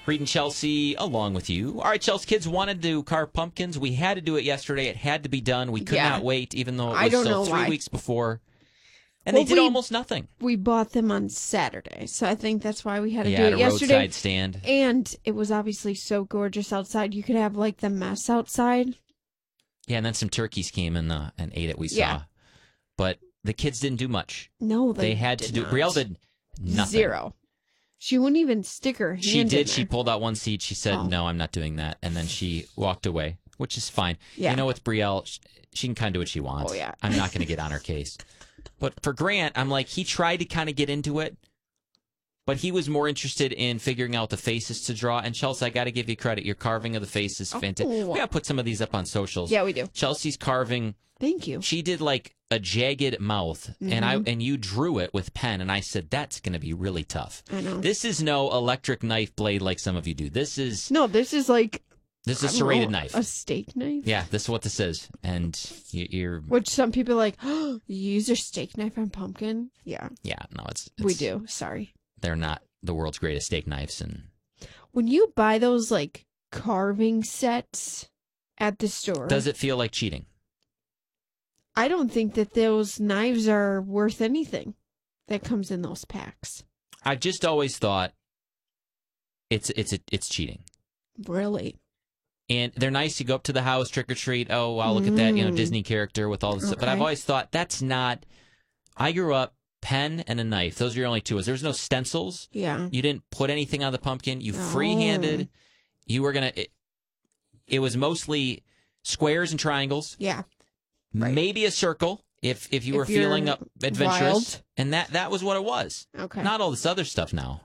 Reading Chelsea along with you. All right, Chelsea kids wanted to carve pumpkins. We had to do it yesterday. It had to be done. We could not wait, even though it was still 3 weeks before. And they did almost nothing. We bought them on Saturday, so I think that's why we had to do it at a yesterday. Roadside stand. And it was obviously so gorgeous outside. You could have like the mess outside. Yeah, and then some turkeys came and ate it. We saw, but the kids didn't do much. No, they had to do. Brielle did nothing. Zero. She wouldn't even stick her hand She did. in there. She pulled out one seed. She said, "No, I'm not doing that," and then she walked away, which is fine. Yeah. You know, with Brielle, she can kind of do what she wants. Oh yeah. I'm not going to get on her case. But for Grant, I'm like, he tried to kind of get into it, but he was more interested in figuring out the faces to draw. And Chelsea, I got to give you credit. Your carving of the face is fantastic. We got to put some of these up on socials. Yeah, we do. Chelsea's carving. Thank you. She did like a jagged mouth, and you drew it with pen, and I said, that's going to be really tough. I know. This is no electric knife blade like some of you do. This is like... This is a serrated knife. A steak knife? Yeah, this is what this is. And you're... Which some people are like, oh, you use your steak knife on pumpkin? Yeah. Yeah, no, it's... We do. Sorry. They're not the world's greatest steak knives. And when you buy those, like, carving sets at the store... Does it feel like cheating? I don't think that those knives are worth anything that comes in those packs. I've just always thought it's cheating. Really? And they're nice. You go up to the house, trick or treat. Oh, wow, look at that, Disney character with all this stuff. But I've always thought that's not. I grew up pen and a knife. Those are your only two. There was no stencils. Yeah. You didn't put anything on the pumpkin. You freehanded. You were gonna. It was mostly squares and triangles. Yeah. Right. Maybe a circle if you were feeling up adventurous. Wild. And that was what it was. Okay. Not all this other stuff now.